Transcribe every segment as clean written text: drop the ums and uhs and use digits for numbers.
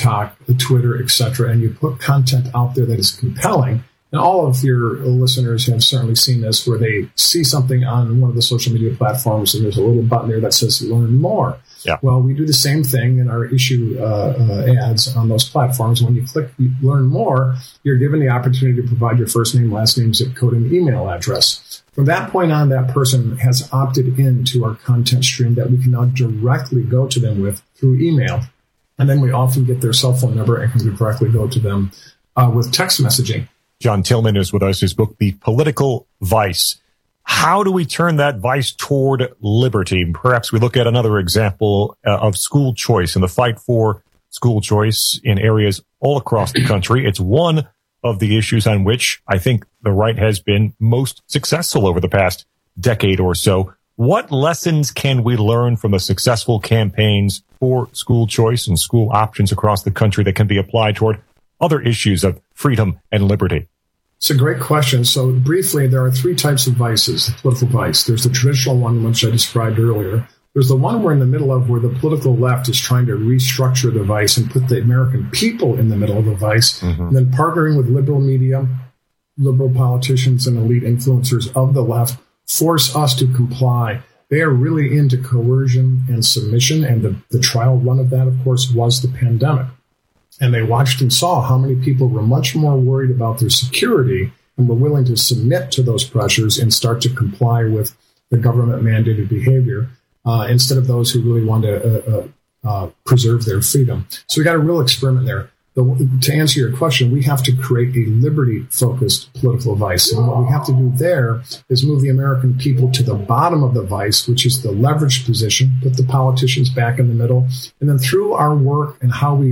TikTok, Twitter, etc., and you put content out there that is compelling, and all of your listeners have certainly seen this, where they see something on one of the social media platforms and there's a little button there that says learn more. Yeah. Well, we do the same thing in our issue ads on those platforms. When you click learn more, you're given the opportunity to provide your first name, last name, zip code, and email address. From that point on, that person has opted into our content stream that we can now directly go to them with through email. And then we often get their cell phone number and can directly go to them with text messaging. John Tillman is with us, his book, The Political Vice. How do we turn that vice toward liberty? Perhaps we look at another example of school choice and the fight for school choice in areas all across the country. It's one of the issues on which I think the right has been most successful over the past decade or so. What lessons can we learn from the successful campaigns for school choice and school options across the country that can be applied toward other issues of freedom and liberty? It's a great question. So briefly, there are three types of vices, political vice. There's the traditional one, which I described earlier. There's the one we're in the middle of, where the political left is trying to restructure the vice and put the American people in the middle of the vice, and then partnering with liberal media, liberal politicians, and elite influencers of the left force us to comply. They are really into coercion and submission, and the trial run of that, of course, was the pandemic. And they watched and saw how many people were much more worried about their security and were willing to submit to those pressures and start to comply with the government-mandated behavior instead of those who really wanted to preserve their freedom. So we got a real experiment there. To answer your question, we have to create a liberty-focused political vice. And what we have to do there is move the American people to the bottom of the vice, which is the leveraged position, put the politicians back in the middle. And then through our work and how we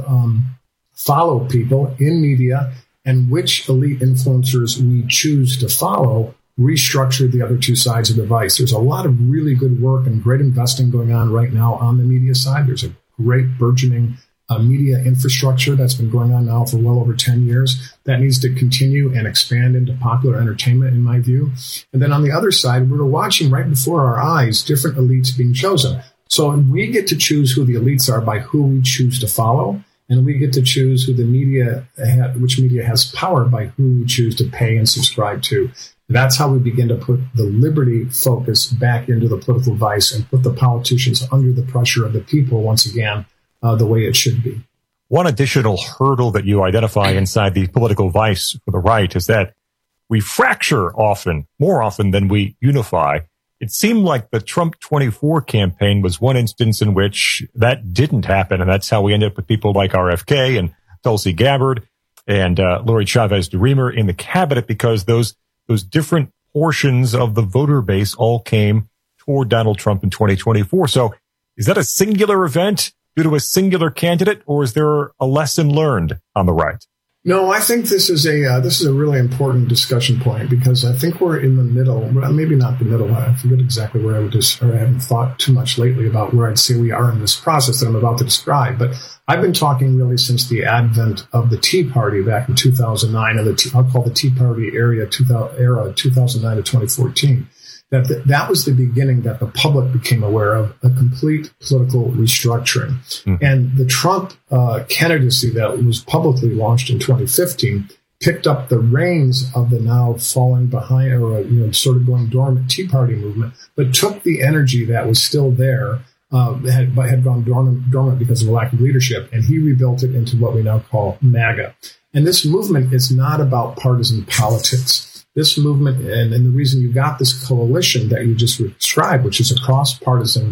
follow people in media and which elite influencers we choose to follow, restructure the other two sides of the vice. There's a lot of really good work and great investing going on right now on the media side. There's a great burgeoning media infrastructure that's been going on now for well over 10 years. That needs to continue and expand into popular entertainment, in my view. And then on the other side, we're watching right before our eyes different elites being chosen. So we get to choose who the elites are by who we choose to follow, and we get to choose who the media, which media has power by who we choose to pay and subscribe to. That's how we begin to put the liberty focus back into the political vice and put the politicians under the pressure of the people once again, the way it should be. One additional hurdle that you identify inside the political vice for the right is that we fracture often, more often than we unify. It seemed like the Trump 24 campaign was one instance in which that didn't happen, and that's how we ended up with people like RFK and Tulsi Gabbard and Lori Chavez DeRemer in the cabinet, because those different portions of the voter base all came toward Donald Trump in 2024. So is that a singular event due to a singular candidate, or is there a lesson learned on the right? No, I think this is a really important discussion point, because I think we're in the middle, maybe not the middle. I forget exactly where I haven't thought too much lately about where I'd say we are in this process that I'm about to describe. But I've been talking really since the advent of the Tea Party back in 2009, and I'll call the Tea Party era 2009 to 2014. That was the beginning that the public became aware of a complete political restructuring. Mm-hmm. And the Trump candidacy that was publicly launched in 2015 picked up the reins of the now falling behind, or sort of going dormant Tea Party movement, but took the energy that was still there, had gone dormant because of a lack of leadership, and he rebuilt it into what we now call MAGA. And this movement is not about partisan politics. This movement, and the reason you got this coalition that you just described, which is across partisan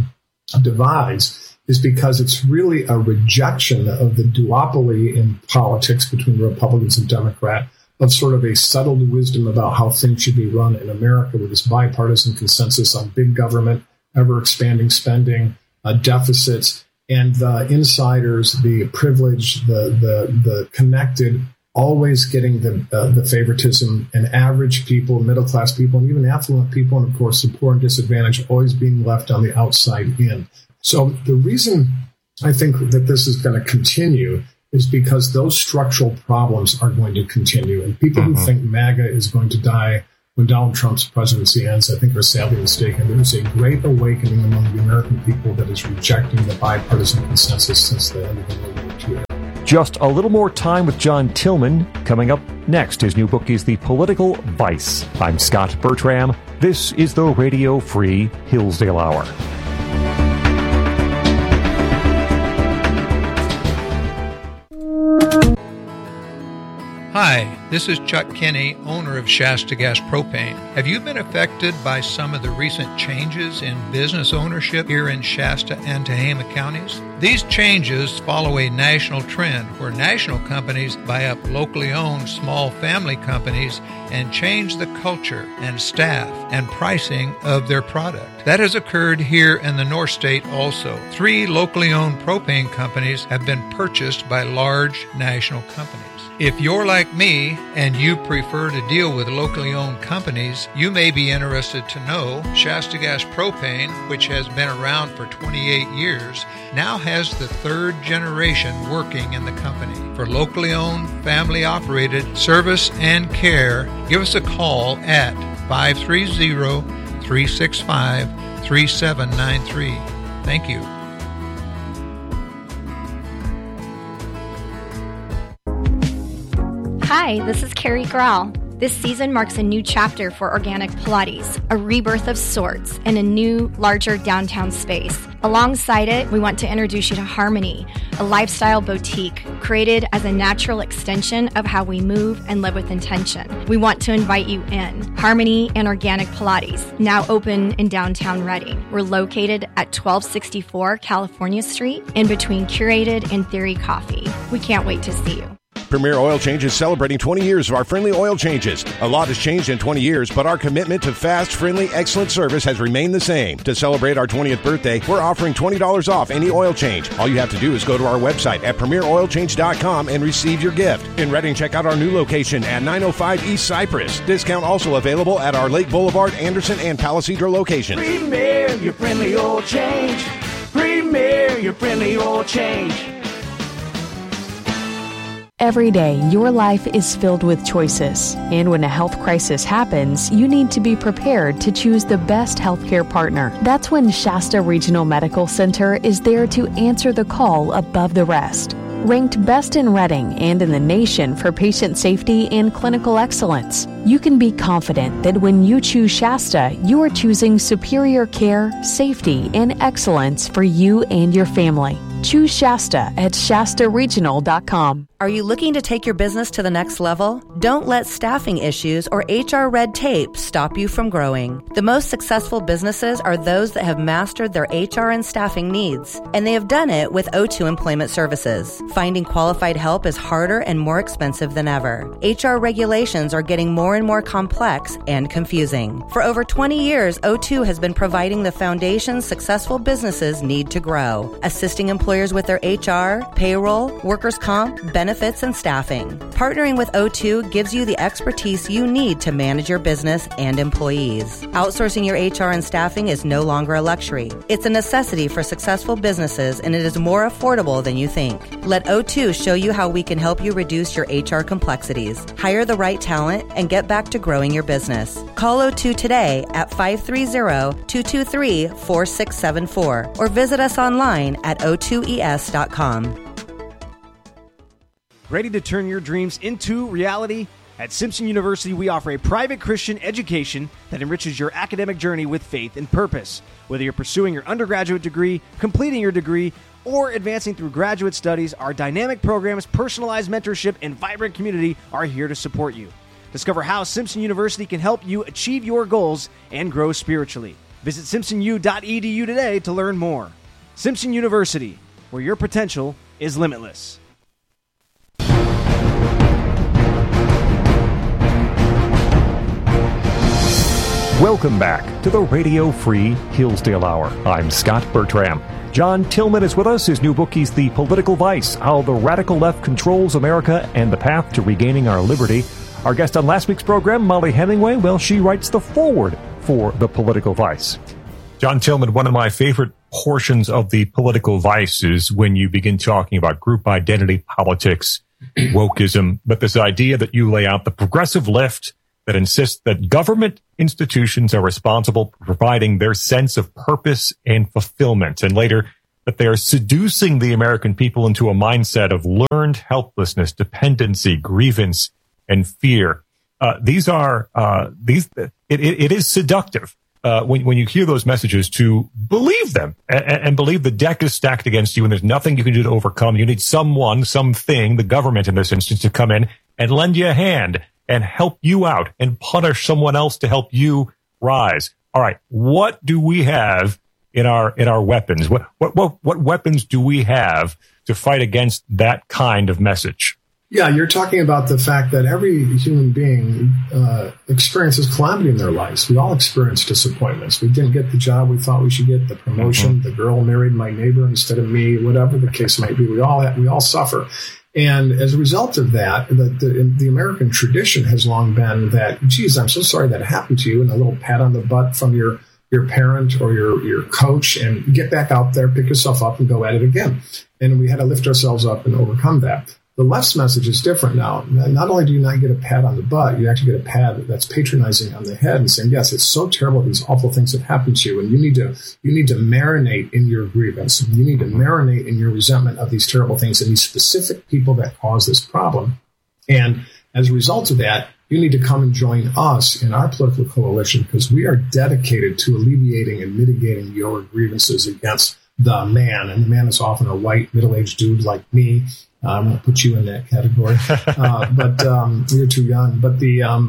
divides, is because it's really a rejection of the duopoly in politics between Republicans and Democrats, of sort of a settled wisdom about how things should be run in America, with this bipartisan consensus on big government, ever-expanding spending, deficits, and the insiders, the privileged, the connected, always getting the favoritism, and average people, middle-class people, and even affluent people, and of course the poor and disadvantaged, always being left on the outside in. So the reason I think that this is going to continue is because those structural problems are going to continue. And people who think MAGA is going to die when Donald Trump's presidency ends, I think are sadly mistaken. There is a great awakening among the American people that is rejecting the bipartisan consensus since the end of the World War II era. just a little more time with John Tillman. Coming up next, his new book is The Political Vice. I'm Scott Bertram. This is the Radio Free Hillsdale Hour. Hi, this is Chuck Kinney, owner of Shasta Gas Propane. Have you been affected by some of the recent changes in business ownership here in Shasta and Tehama counties? These changes follow a national trend where national companies buy up locally owned small family companies and change the culture and staff and pricing of their product. That has occurred here in the North State also. 3 locally owned propane companies have been purchased by large national companies. If you're like me and you prefer to deal with locally owned companies, you may be interested to know Shasta Gas Propane, which has been around for 28 years, now has the 3rd generation working in the company. For locally owned, family-operated service and care, give us a call at 530-365-3793. Thank you. Hi, this is Carrie Grahl. This season marks a new chapter for Organic Pilates, a rebirth of sorts in a new, larger downtown space. Alongside it, we want to introduce you to Harmony, a lifestyle boutique created as a natural extension of how we move and live with intention. We want to invite you in. Harmony and Organic Pilates, now open in downtown Redding. We're located at 1264 California Street, in between Curated and Theory Coffee. We can't wait to see you. Premier Oil Change is celebrating 20 years of our friendly oil changes. A lot has changed in 20 years, but our commitment to fast, friendly, excellent service has remained the same. To celebrate our 20th birthday, we're offering $20 off any oil change. All you have to do is go to our website at premieroilchange.com and receive your gift. In Redding, check out our new location at 905 East Cypress. Discount also available at our Lake Boulevard, Anderson, and Palisadro locations. Premier, your friendly oil change. Premier, your friendly oil change. Every day, your life is filled with choices. And when a health crisis happens, you need to be prepared to choose the best healthcare partner. That's when Shasta Regional Medical Center is there to answer the call above the rest. Ranked best in Redding and in the nation for patient safety and clinical excellence, you can be confident that when you choose Shasta, you are choosing superior care, safety, and excellence for you and your family. Choose Shasta at shastaregional.com. Are you looking to take your business to the next level? Don't let staffing issues or HR red tape stop you from growing. The most successful businesses are those that have mastered their HR and staffing needs, and they have done it with O2 Employment Services. Finding qualified help is harder and more expensive than ever. HR regulations are getting more and more complex and confusing. For over 20 years, O2 has been providing the foundation successful businesses need to grow, assisting employers with their HR, payroll, workers' comp, benefits, and staffing. Partnering with O2 gives you the expertise you need to manage your business and employees. Outsourcing your HR and staffing is no longer a luxury. It's a necessity for successful businesses, and it is more affordable than you think. Let O2 show you how we can help you reduce your HR complexities, hire the right talent, and get back to growing your business. Call O2 today at 530-223-4674 or visit us online at o2es.com. Ready to turn your dreams into reality? At Simpson University, we offer a private Christian education that enriches your academic journey with faith and purpose. Whether you're pursuing your undergraduate degree, completing your degree, or advancing through graduate studies, our dynamic programs, personalized mentorship, and vibrant community are here to support you. Discover how Simpson University can help you achieve your goals and grow spiritually. Visit simpsonu.edu today to learn more. Simpson University, where your potential is limitless. Welcome back to the Radio Free Hillsdale Hour. I'm Scott Bertram. John Tillman is with us. His new book is The Political Vice, How the Radical Left Controls America and the Path to Regaining Our Liberty. Our guest on last week's program, Molly Hemingway, well, she writes the foreword for The Political Vice. John Tillman, one of my favorite portions of The Political Vice is when you begin talking about group identity politics, wokeism, but this idea that you lay out, the progressive left that insists that government institutions are responsible for providing their sense of purpose and fulfillment. And later, that they are seducing the American people into a mindset of learned helplessness, dependency, grievance, and fear. It is seductive when you hear those messages to believe them and believe the deck is stacked against you and there's nothing you can do to overcome. You need someone, something, the government in this instance, to come in and lend you a hand and help you out and punish someone else to help you rise. All right, what do we have in our weapons? What weapons do we have to fight against that kind of message? Yeah, you're talking about the fact that every human being experiences calamity in their lives. We all experience disappointments. We didn't get the job we thought we should get, the promotion, the girl married my neighbor instead of me, whatever the case might be. We all suffer. And as a result of that, the American tradition has long been that, geez, I'm so sorry that happened to you, and a little pat on the butt from your parent or your coach, and get back out there, pick yourself up, and go at it again. And we had to lift ourselves up and overcome that. The left's message is different now. Not only do you not get a pat on the butt, you actually get a pat that's patronizing on the head and saying, yes, it's so terrible these awful things have happened to you, and you need to marinate in your grievance. You need to marinate in your resentment of these terrible things and these specific people that cause this problem. And as a result of that, you need to come and join us in our political coalition, because we are dedicated to alleviating and mitigating your grievances against the man. And the man is often a white, middle-aged dude like me. I'm going to put you in that category, but you're too young. But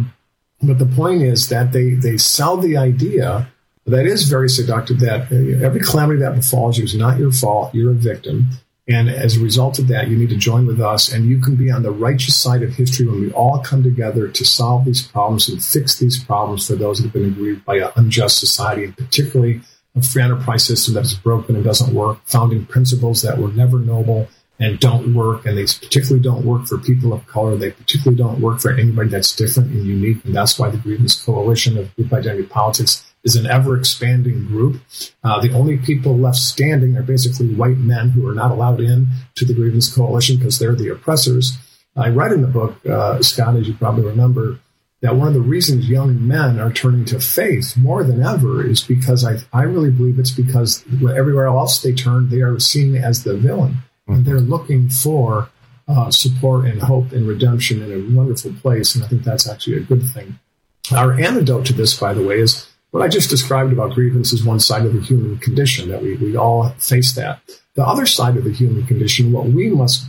the point is that they sell the idea that is very seductive, that every calamity that befalls you is not your fault. You're a victim. And as a result of that, you need to join with us, and you can be on the righteous side of history when we all come together to solve these problems and fix these problems for those that have been aggrieved by an unjust society, and particularly a free enterprise system that is broken and doesn't work, founding principles that were never noble and don't work, and they particularly don't work for people of color. They particularly don't work for anybody that's different and unique, and that's why the Grievance Coalition of Group Identity Politics is an ever-expanding group. The only people left standing are basically white men who are not allowed in to the Grievance Coalition because they're the oppressors. I write in the book, Scott, as you probably remember, that one of the reasons young men are turning to faith more than ever is because I really believe it's because everywhere else they turn, they are seen as the villain. And they're looking for support and hope and redemption in a wonderful place, and I think that's actually a good thing. Our antidote to this, by the way, is what I just described about grievance is one side of the human condition, that we all face that. The other side of the human condition, what we must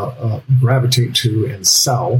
gravitate to and sell,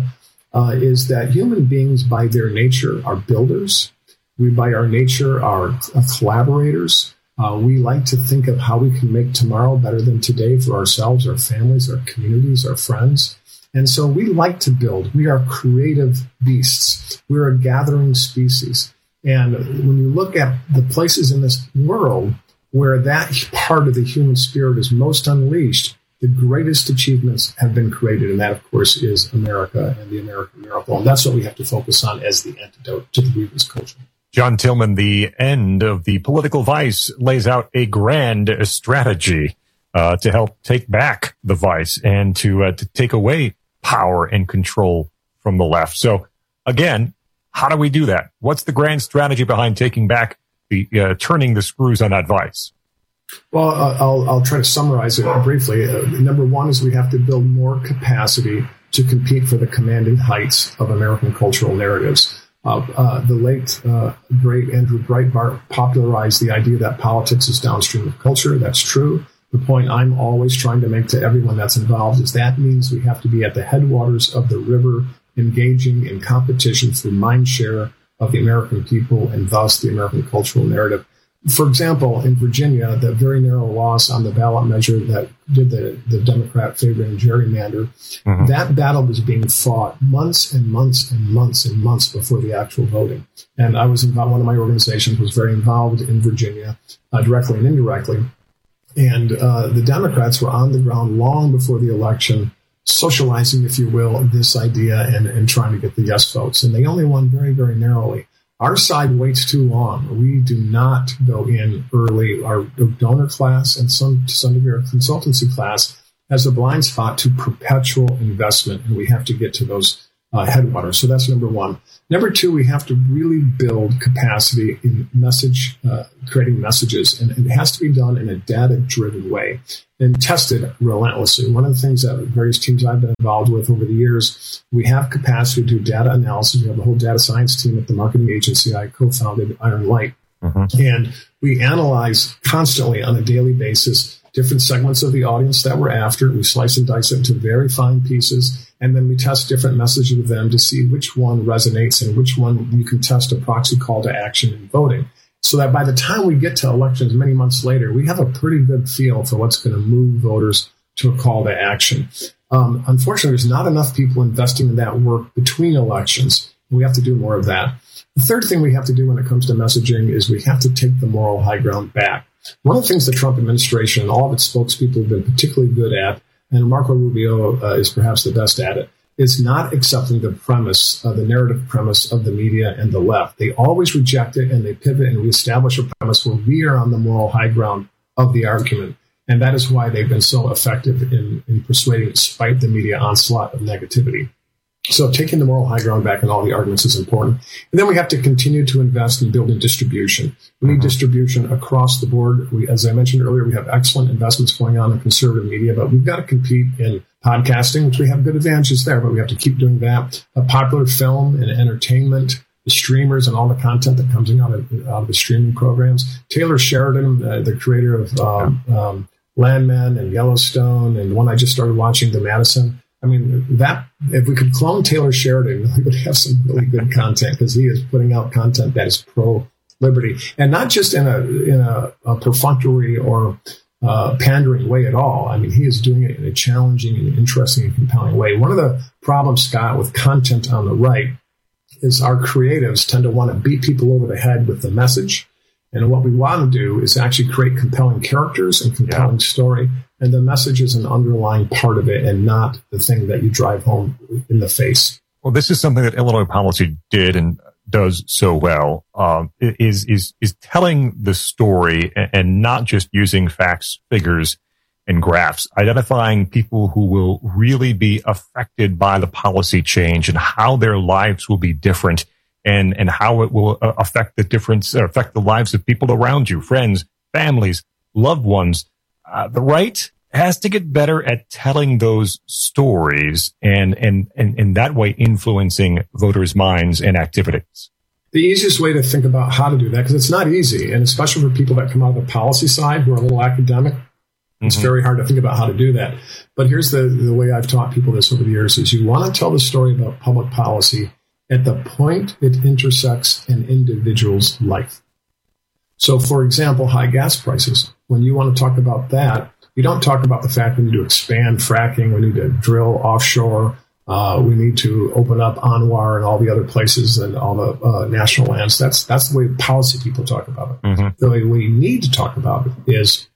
is that human beings by their nature are builders. We by our nature are collaborators. We like to think of how we can make tomorrow better than today for ourselves, our families, our communities, our friends. And so we like to build. We are creative beasts. We're a gathering species. And when you look at the places in this world where that part of the human spirit is most unleashed, the greatest achievements have been created. And that, of course, is America and the American miracle. And that's what we have to focus on as the antidote to the grievance culture. John Tillman, the end of the political vice, lays out a grand strategy to help take back the vice and to take away power and control from the left. So, again, how do we do that? What's the grand strategy behind taking back turning the screws on that vice? Well, I'll try to summarize it briefly. Number one is we have to build more capacity to compete for the commanding heights of American cultural narratives. The late, great Andrew Breitbart popularized the idea that politics is downstream of culture. That's true. The point I'm always trying to make to everyone that's involved is that means we have to be at the headwaters of the river, engaging in competition for mind share of the American people and thus the American cultural narrative. For example, in Virginia, the very narrow loss on the ballot measure that did the Democrat favoring gerrymander, that battle was being fought months and months and months and months before the actual voting. And I was involved, one of my organizations was very involved in Virginia, directly and indirectly. And the Democrats were on the ground long before the election, socializing, if you will, this idea and trying to get the yes votes. And they only won very, very narrowly. Our side waits too long. We do not go in early. Our donor class and to some degree our consultancy class has a blind spot to perpetual investment, and we have to get to those headwaters. So that's number one. Number two, we have to really build capacity in creating messages, and it has to be done in a data-driven way and tested relentlessly. One of the things that various teams I've been involved with over the years, we have capacity to do data analysis. We have the whole data science team at the marketing agency I co-founded, Iron Light. And we analyze constantly on a daily basis different segments of the audience that we're after. We slice and dice it into very fine pieces, and then we test different messages with them to see which one resonates and which one you can test a proxy call to action in voting. So that by the time we get to elections many months later, we have a pretty good feel for what's going to move voters to a call to action. Unfortunately, there's not enough people investing in that work between elections. We have to do more of that. The third thing we have to do when it comes to messaging is we have to take the moral high ground back. One of the things the Trump administration and all of its spokespeople have been particularly good at, and Marco Rubio is perhaps the best at it, is not accepting the premise, the narrative premise of the media and the left. They always reject it, and they pivot and reestablish a premise where we are on the moral high ground of the argument. And that is why they've been so effective in persuading, despite the media onslaught of negativity. So taking the moral high ground back in all the arguments is important. And then we have to continue to invest in building distribution. We need distribution across the board. As I mentioned earlier, we have excellent investments going on in conservative media, but we've got to compete in podcasting, which we have good advantages there, but we have to keep doing that. Popular film and entertainment, the streamers and all the content that comes in out of the streaming programs. Taylor Sheridan, the creator of Landman and Yellowstone, and the one I just started watching, The Madison. I mean, that if we could clone Taylor Sheridan, we would have some really good content, because he is putting out content that is pro-liberty, and not just in a perfunctory or pandering way at all. I mean, he is doing it in a challenging and interesting and compelling way. One of the problems, Scott, with content on the right is our creatives tend to want to beat people over the head with the message. And what we want to do is actually create compelling characters and compelling story. And the message is an underlying part of it and not the thing that you drive home in the face. Well, this is something that Illinois Policy did and does so well, is telling the story and not just using facts, figures, and graphs, identifying people who will really be affected by the policy change and how their lives will be different, and how it will affect the lives of people around you, friends, families, loved ones. The right has to get better at telling those stories and that way influencing voters' minds and activities. The easiest way to think about how to do that, because it's not easy, and especially for people that come out of the policy side who are a little academic, it's very hard to think about how to do that. But here's the way I've taught people this over the years is you want to tell the story about public policy at the point it intersects an individual's life. So, for example, high gas prices. When you want to talk about that, you don't talk about the fact we need to expand fracking, we need to drill offshore, we need to open up Anwar and all the other places and all the national lands. That's the way policy people talk about it. The way we need to talk about it is,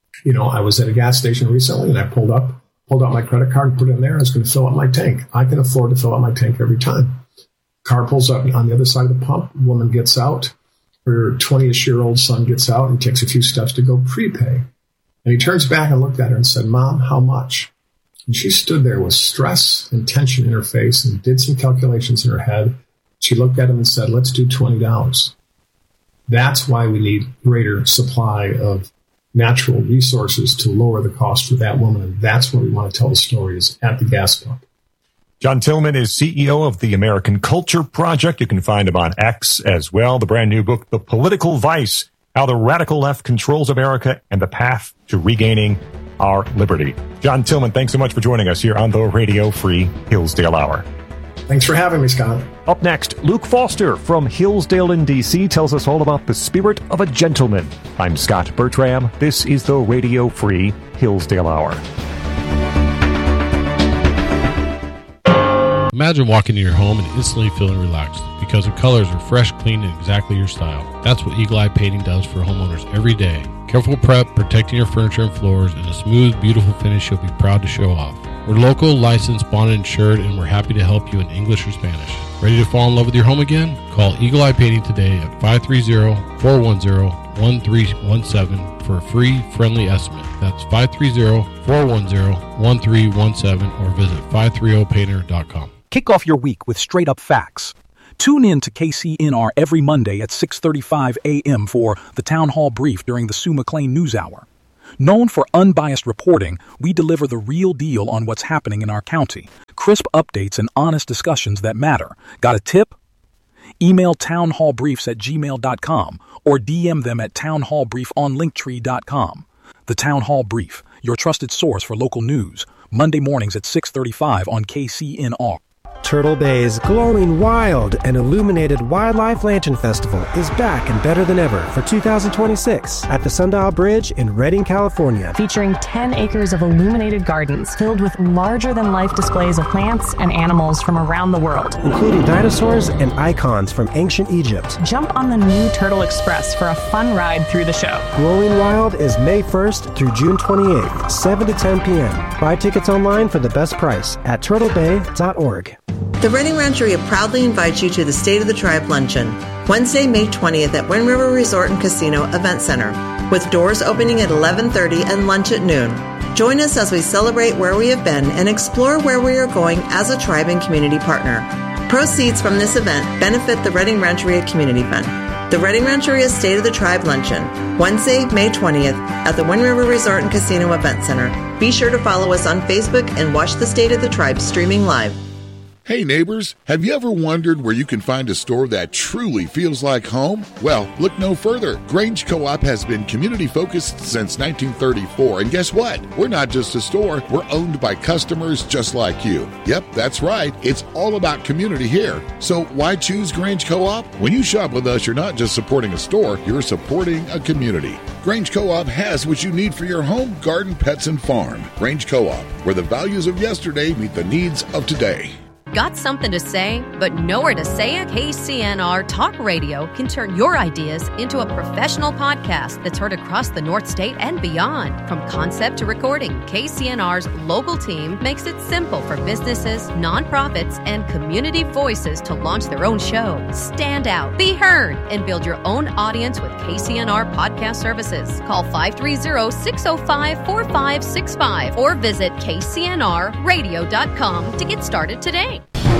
I was at a gas station recently and I pulled out my credit card and put it in there. I was going to fill up my tank. I can afford to fill up my tank every time. Car pulls up on the other side of the pump. Woman gets out. Her 20-ish-year-old son gets out and takes a few steps to go prepay. And he turns back and looked at her and said, "Mom, how much?" And she stood there with stress and tension in her face and did some calculations in her head. She looked at him and said, "Let's do $20. That's why we need greater supply of natural resources to lower the cost for that woman. And that's where we want to tell the stories at the gas pump. John Tillman is CEO of the American Culture Project. You can find him on X as well. The brand new book, The Political Vice, How the Radical Left Controls America and the Path to Regaining Our Liberty. John Tillman, thanks so much for joining us here on the Radio Free Hillsdale Hour. Thanks for having me, Scott. Up next, Luke Foster from Hillsdale in D.C. tells us all about the spirit of a gentleman. I'm Scott Bertram. This is the Radio Free Hillsdale Hour. Imagine walking in your home and instantly feeling relaxed because the colors are fresh, clean, and exactly your style. That's what Eagle Eye Painting does for homeowners every day. Careful prep, protecting your furniture and floors, and a smooth, beautiful finish you'll be proud to show off. We're local, licensed, bonded, insured, and we're happy to help you in English or Spanish. Ready to fall in love with your home again? Call Eagle Eye Painting today at 530-410-1317 for a free, friendly estimate. That's 530-410-1317 or visit 530painter.com. Kick off your week with straight-up facts. Tune in to KCNR every Monday at 6:35 a.m. for the Town Hall Brief during the Sue McLean News Hour. Known for unbiased reporting, we deliver the real deal on what's happening in our county. Crisp updates and honest discussions that matter. Got a tip? Email townhallbriefs@gmail.com or DM them at townhallbrief on linktree.com. The Town Hall Brief, your trusted source for local news. Monday mornings at 6:35 on KCNR. Turtle Bay's glowing wild and illuminated Wildlife Lantern Festival is back and better than ever for 2026 at the Sundial Bridge in Redding, California. Featuring 10 acres of illuminated gardens filled with larger-than-life displays of plants and animals from around the world, including dinosaurs and icons from ancient Egypt. Jump on the new Turtle Express for a fun ride through the show. Glowing Wild is May 1st through June 28th, 7 to 10 p.m. Buy tickets online for the best price at turtlebay.org. The Redding Rancheria proudly invites you to the State of the Tribe Luncheon, Wednesday, May 20th at Wind River Resort and Casino Event Center, with doors opening at 11:30 and lunch at noon. Join us as we celebrate where we have been and explore where we are going as a tribe and community partner. Proceeds from this event benefit the Redding Rancheria Community Fund. The Redding Rancheria State of the Tribe Luncheon, Wednesday, May 20th at the Wind River Resort and Casino Event Center. Be sure to follow us on Facebook and watch the State of the Tribe streaming live. Hey neighbors, have you ever wondered where you can find a store that truly feels like home? Well, look no further. Grange Co-op has been community focused since 1934, and guess what? We're not just a store, we're owned by customers just like you. Yep, that's right. It's all about community here. So why choose Grange Co-op? When you shop with us, you're not just supporting a store, you're supporting a community. Grange Co-op has what you need for your home, garden, pets, and farm. Grange Co-op, where the values of yesterday meet the needs of today. Got something to say, but nowhere to say it? KCNR Talk Radio can turn your ideas into a professional podcast that's heard across the North State and beyond. From concept to recording, KCNR's local team makes it simple for businesses, nonprofits, and community voices to launch their own show. Stand out, be heard, and build your own audience with KCNR Podcast Services. Call 530-605-4565 or visit kcnrradio.com to get started today.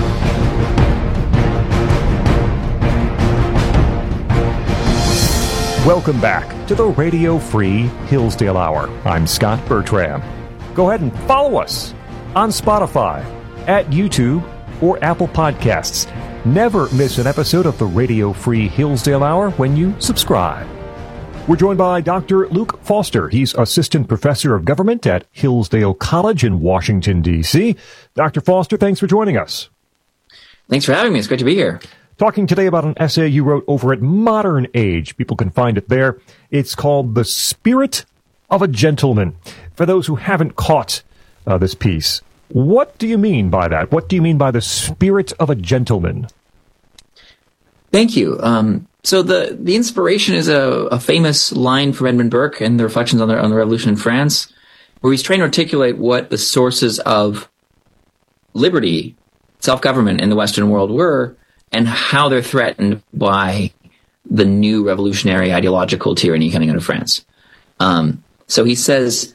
Welcome back to the Radio Free Hillsdale Hour. I'm Scott Bertram. Go ahead and follow us on Spotify, at YouTube, or Apple Podcasts. Never miss an episode of the Radio Free Hillsdale Hour when you subscribe. We're joined by Dr. Luke Foster. He's Assistant Professor of Government at Hillsdale College in Washington, D.C. Dr. Foster, thanks for joining us. Thanks for having me. It's great to be here. Talking today about an essay you wrote over at Modern Age. People can find it there. It's called The Spirit of a Gentleman. For those who haven't caught this piece, what do you mean by that? What do you mean by the spirit of a gentleman? Thank you. So the inspiration is a famous line from Edmund Burke in the Reflections on the Revolution in France, where he's trying to articulate what the sources of liberty, self-government in the Western world were, and how they're threatened by the new revolutionary ideological tyranny coming out of France. So he says,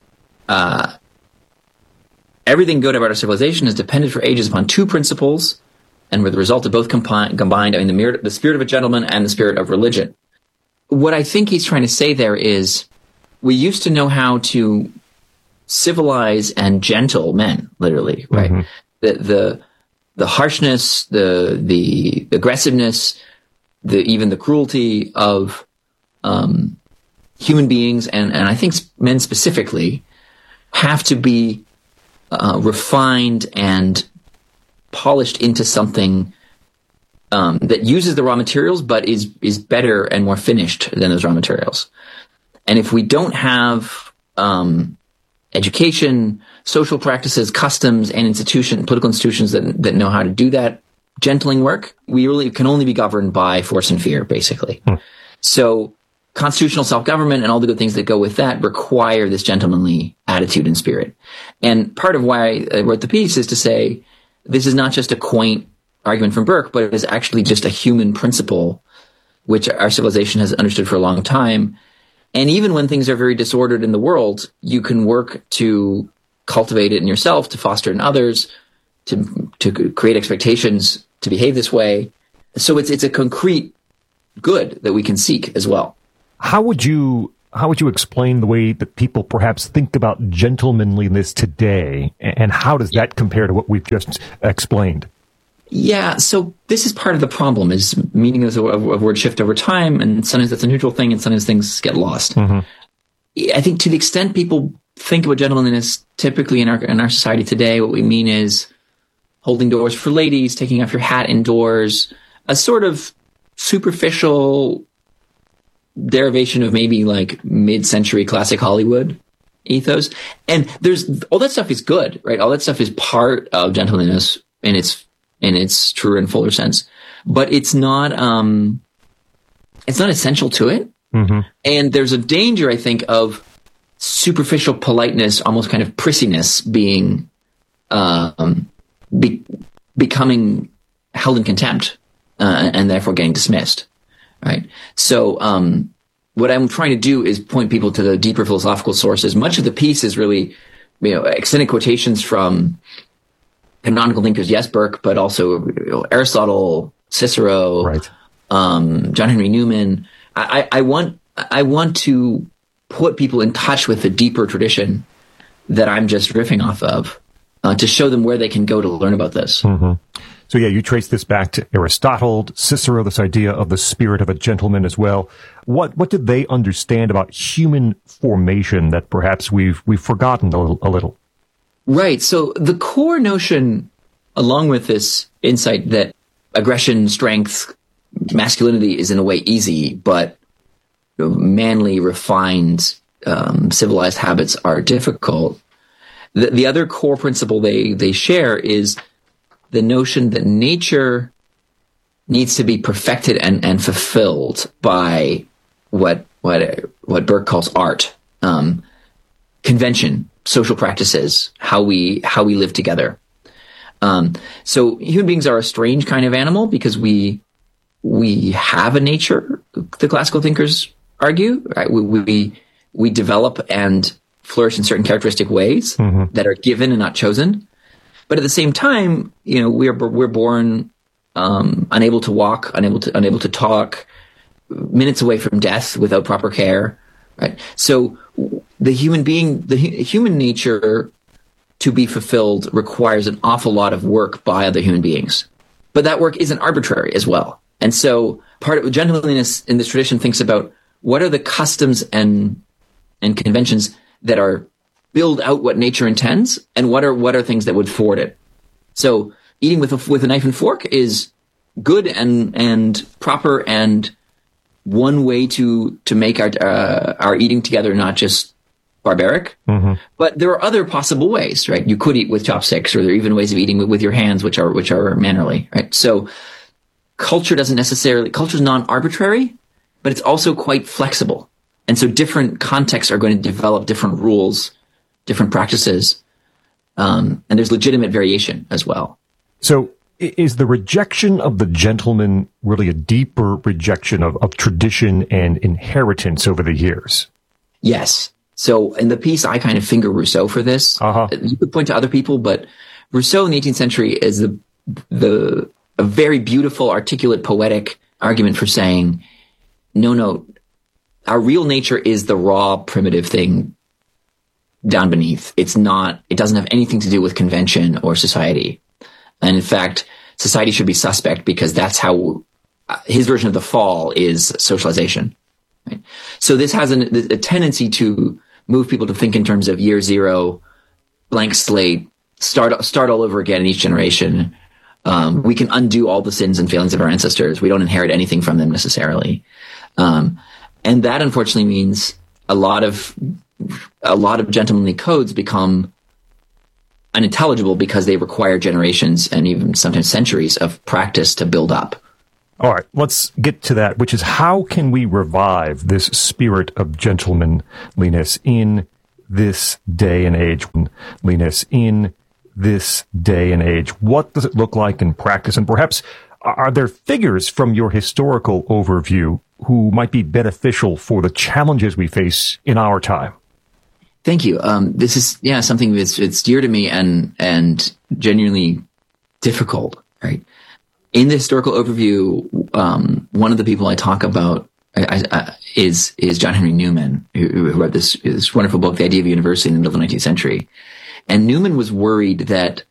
everything good about our civilization has depended for ages upon two principles, and were the result of both combined, I mean, the spirit of a gentleman and the spirit of religion. What I think he's trying to say there is, we used to know how to civilize and gentle men, literally, right? Mm-hmm. The harshness, the aggressiveness, even the cruelty of human beings, and I think men specifically, have to be refined and polished into something that uses the raw materials, but is better and more finished than those raw materials. And if we don't have education, social practices, customs, and political institutions that know how to do that gentling work, we really can only be governed by force and fear, basically. So constitutional self-government and all the good things that go with that require this gentlemanly attitude and spirit. And part of why I wrote the piece is to say, this is not just a quaint argument from Burke, but it is actually just a human principle, which our civilization has understood for a long time. And even when things are very disordered in the world, you can work to cultivate it in yourself, to foster it in others, to to create expectations to behave this way. So it's a concrete good that we can seek as well. How would you explain the way that people perhaps think about gentlemanliness today, and how does that compare to what we've just explained? Yeah, so this is part of the problem, is meaning of word shift over time, and sometimes that's a neutral thing, and sometimes things get lost. Mm-hmm. I think to the extent people think about gentlemanliness, typically in our society today, what we mean is holding doors for ladies, taking off your hat indoors, a sort of superficial derivation of maybe like mid-century classic Hollywood ethos. And there's all that stuff is good, right? All that stuff is part of gentlemanliness in its truer and fuller sense, but it's not essential to it. Mm-hmm. And there's a danger, I think, of superficial politeness, almost kind of prissiness, being becoming held in contempt and therefore getting dismissed. Right. So what I'm trying to do is point people to the deeper philosophical sources. Much of the piece is really, extended quotations from canonical thinkers, yes, Burke, but also Aristotle, Cicero, right. John Henry Newman. I want to put people in touch with the deeper tradition that I'm just riffing off of, to show them where they can go to learn about this. Mm-hmm. So yeah, you trace this back to Aristotle, Cicero, this idea of the spirit of a gentleman as well. What did they understand about human formation that perhaps we've forgotten a little? Right. So the core notion, along with this insight that aggression, strength, masculinity is in a way easy, but manly, refined, civilized habits are difficult. The other core principle they share is the notion that nature needs to be perfected and fulfilled by what Burke calls art, convention, social practices, how we live together. So human beings are a strange kind of animal because we have a nature, the classical thinkers argue, right? We develop and flourish in certain characteristic ways mm-hmm. that are given and not chosen. But at the same time, we're born unable to walk, unable to talk, minutes away from death without proper care, right? So the human nature to be fulfilled requires an awful lot of work by other human beings. But that work isn't arbitrary as well. And so part of gentlemanliness in this tradition thinks about what are the customs and conventions that are build out what nature intends, and what are things that would thwart it. So eating with a knife and fork is good and proper, and one way to make our eating together not just barbaric. Mm-hmm. But there are other possible ways, right? You could eat with chopsticks, or there are even ways of eating with your hands, which are mannerly, right? So culture's non-arbitrary, but it's also quite flexible. And so different contexts are going to develop different rules, different practices, and there's legitimate variation as well. So is the rejection of the gentleman really a deeper rejection of tradition and inheritance over the years? Yes. So in the piece, I kind of finger Rousseau for this. Uh-huh. You could point to other people, but Rousseau in the 18th century is a very beautiful, articulate, poetic argument for saying, no, our real nature is the raw, primitive thing down beneath. It doesn't have anything to do with convention or society. And in fact, society should be suspect because that's how his version of the fall is socialization. Right? So this has a tendency to move people to think in terms of year zero, blank slate, start all over again in each generation. We can undo all the sins and failings of our ancestors. We don't inherit anything from them necessarily. And that unfortunately means a lot of gentlemanly codes become unintelligible because they require generations and even sometimes centuries of practice to build up. All right, let's get to that, which is how can we revive this spirit of gentlemanliness in this day and age? What does it look like in practice? And perhaps are there figures from your historical overview who might be beneficial for the challenges we face in our time? Thank you. This is something that's dear to me and genuinely difficult, right? In the historical overview, one of the people I talk about is John Henry Newman, who wrote this wonderful book, The Idea of University in the Middle of the 19th Century. And Newman was worried that